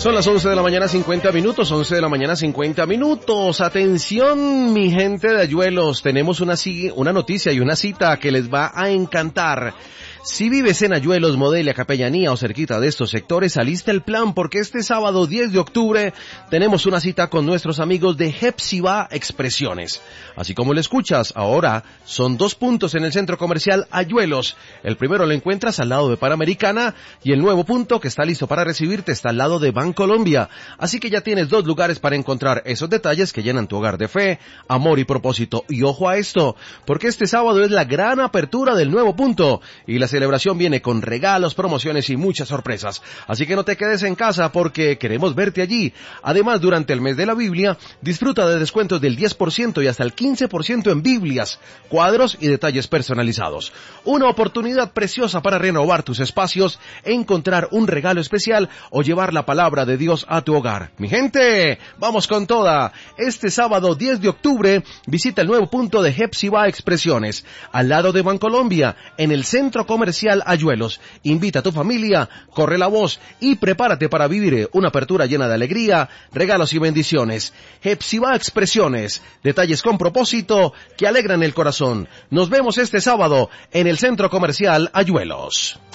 Son las 11 de la mañana 50 minutos, 11 de la mañana 50 minutos. Atención, mi gente de Ayuelos, tenemos una noticia y una cita que les va a encantar. Si vives en Ayuelos, Modelia, Capellanía o cerquita de estos sectores, alista el plan porque este sábado 10 de octubre tenemos una cita con nuestros amigos de Hepzibah Expresiones. Así como lo escuchas, ahora son 2 puntos en el centro comercial Ayuelos. El primero lo encuentras al lado de Panamericana y el nuevo punto que está listo para recibirte está al lado de Bancolombia. Así que ya tienes 2 lugares para encontrar esos detalles que llenan tu hogar de fe, amor y propósito. Y ojo a esto, porque este sábado es la gran apertura del nuevo punto y la celebración viene con regalos, promociones y muchas sorpresas. Así que no te quedes en casa porque queremos verte allí. Además, durante el mes de la Biblia, disfruta de descuentos del 10% y hasta el 15% en Biblias, cuadros y detalles personalizados. Una oportunidad preciosa para renovar tus espacios, encontrar un regalo especial o llevar la palabra de Dios a tu hogar. Mi gente, vamos con toda. Este sábado 10 de octubre, visita el nuevo punto de Hepzibah Expresiones, al lado de Bancolombia, en el centro comercial Ayuelos. Invita a tu familia, corre la voz y prepárate para vivir una apertura llena de alegría, regalos y bendiciones. Hepzibah Expresiones, detalles con propósito que alegran el corazón. Nos vemos este sábado en el centro comercial Ayuelos.